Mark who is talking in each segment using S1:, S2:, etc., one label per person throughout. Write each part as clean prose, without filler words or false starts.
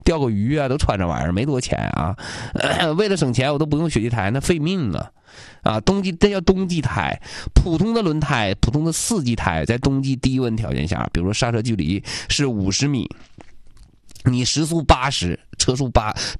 S1: 钓个鱼啊，都穿这玩意儿，没多钱啊。为了省钱，我都不用雪地胎，那费命啊。这叫冬季胎，普通的轮胎，普通的4季胎，在冬季低温条件下，比如说刹车距离是50米，你时速80，车速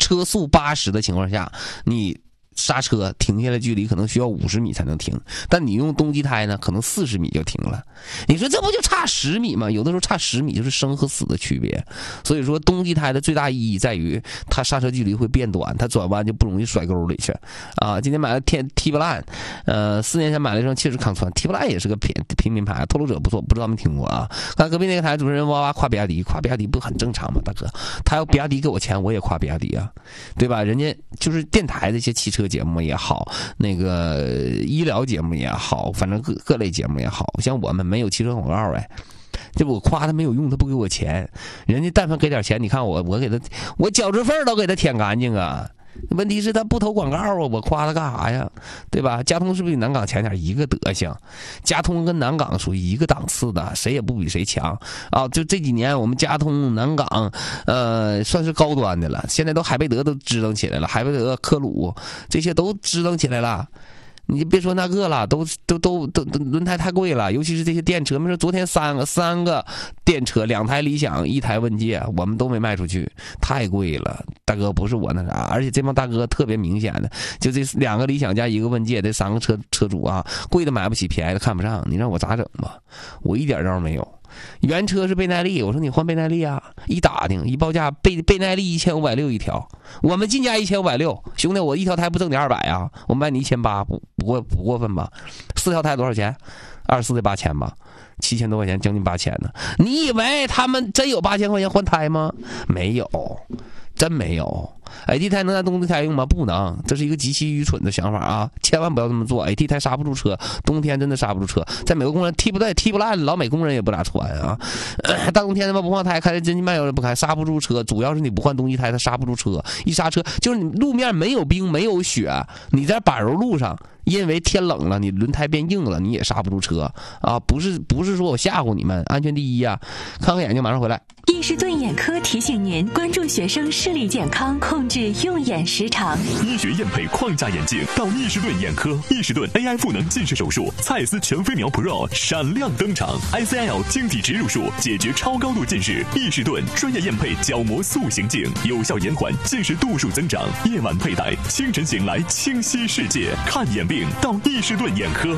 S1: 80的情况下，你刹车停下来距离可能需要50米才能停，但你用冬季胎呢，可能40米就停了。你说这不就差10米吗？有的时候差10米就是生和死的区别。所以说冬季胎的最大意义在于它刹车距离会变短，它转弯就不容易甩沟里去啊。今天买了T 不烂，4年前买了一双切实抗穿，T 不烂也是个平民牌，透露者不错，不知道没听过啊。看隔壁那个台主持人哇哇夸比亚迪不很正常吗？大哥，他要比亚迪给我钱，我也夸比亚迪啊，对吧？人家就是电台的一些汽车节目也好，那个医疗节目也好，反正各类节目也好，像我们没有汽车广告这我夸他没有用，他不给我钱。人家但凡给点钱，你看我给他，我缴职费都给他舔干净啊。问题是他不投广告啊，我夸他干啥呀？对吧？佳通是不是比南港强点？一个德行，佳通跟南港属于一个档次的，谁也不比谁强啊！就这几年我们佳通、南港，算是高端的了。现在都海贝德都支棱起来了，海贝德、科鲁这些都支棱起来了。你别说那个了，都轮胎太贵了，尤其是这些电车。没说昨天三个电车，2台理想，1台问界，我们都没卖出去，太贵了。大哥不是我那啥，而且这帮大哥特别明显的，就这2个理想加1个问界，这3个车主啊，贵的买不起，便宜的看不上，你让我咋整吧？我一点招没有。原车是倍耐力，我说你换倍耐力啊，一打听一报价倍耐力1560一条，我们进价1560，兄弟我一条胎不挣你200啊，我卖你1800，不过分吧？4条胎多少钱？24的8000吧，7000多块钱，将近8000呢。你以为他们真有8000块钱换胎吗？没有，真没有。AT 胎能在冬季胎用吗？不能，这是一个极其愚蠢的想法啊！千万不要这么做。AT 胎刹不住车，冬天真的刹不住车。在美国工人踢不烂，老美工人也不咋穿啊。大冬天他妈不换胎，开真金慢油也不开，刹不住车。主要是你不换冬季胎，它刹不住车。一刹车就是你路面没有冰没有雪，你在柏油路上，因为天冷了，你轮胎变硬了，你也刹不住车啊！不是说我吓唬你们，安全第一啊！看个眼睛，马上回来。
S2: 易士顿眼科提醒您关注学生视力健康，控制用眼时长。
S3: 医学验配框架眼镜到易士顿眼科，易士顿 AI 赋能近视手术，蔡司全飞秒 Pro 闪亮登场 ，ICL 晶体植入术解决超高度近视，易士顿专业验配角膜塑形镜，有效延缓近视度数增长。夜晚佩戴，清晨醒来清晰世界。看眼病到易士顿眼科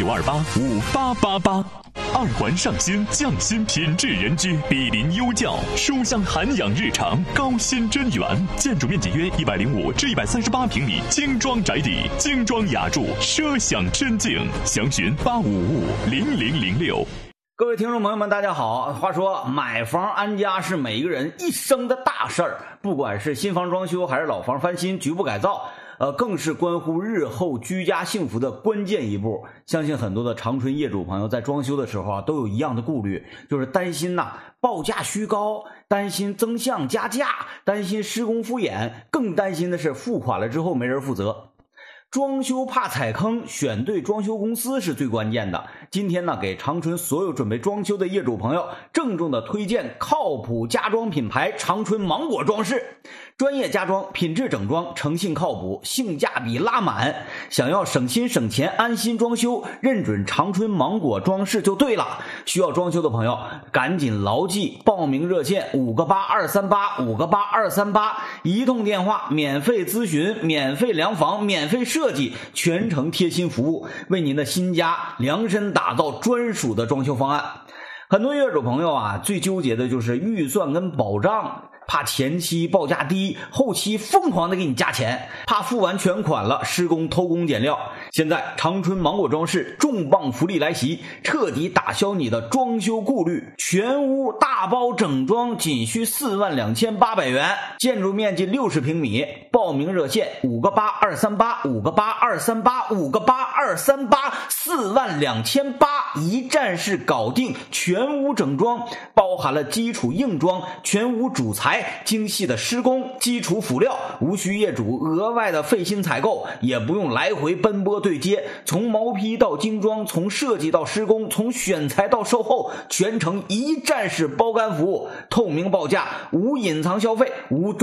S3: ，89285888。2环上新，匠心品质人居，毗邻优教，书香涵养日常，高新真园。建筑面积约105至138平米，精装宅邸，精装雅筑，奢享真境。详询8550006。
S4: 各位听众朋友们，大家好。话说买房安家是每一个人一生的大事儿，不管是新房装修还是老房翻新、局部改造，更是关乎日后居家幸福的关键一步。相信很多的长春业主朋友在装修的时候都有一样的顾虑，就是担心报价虚高，担心增项加价，担心施工敷衍，更担心的是付款了之后没人负责。装修怕踩坑，选对装修公司是最关键的。今天给长春所有准备装修的业主朋友郑重的推荐靠谱家装品牌长春芒果装饰。专业家装，品质整装，诚信靠谱，性价比拉满。想要省心省钱安心装修，认准长春芒果装饰就对了。需要装修的朋友赶紧牢记报名热线58238，58238，一通电话免费咨询，免费量房，免费设计，全程贴心服务，为您的新家量身打造专属的装修方案。很多业主朋友最纠结的就是预算跟保障，怕前期报价低，后期疯狂的给你加钱，怕付完全款了施工偷工减料。现在长春芒果装饰重磅福利来袭，彻底打消你的装修顾虑，全屋大包整装仅需42800元，建筑面积60平米。报名热线58238，58238，58238，42800，一站式搞定，全屋整装，包含了基础硬装、全屋主材、精细的施工、基础辅料，无需业主额外的费心采购，也不用来回奔波对接，从毛坯到精装，从设计到施工，从选材到售后，全程一站式包干服务，透明报价，无隐藏消费，无